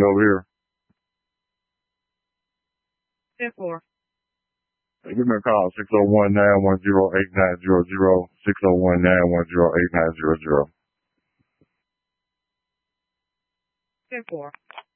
over here. 10-4. Hey, give me a call, 601-910-8900, 601-910-8900. 10-4.